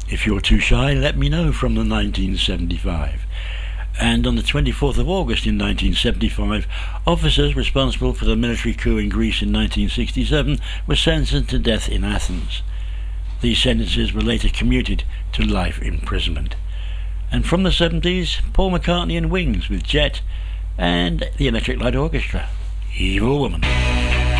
If You're Too Shy, Let Me Know from the 1975. And on the 24th of August in 1975, officers responsible for the military coup in Greece in 1967 were sentenced to death in Athens. These sentences were later commuted to life imprisonment. And from the 70s, Paul McCartney and Wings with Jet, and the Electric Light Orchestra, Evil Woman.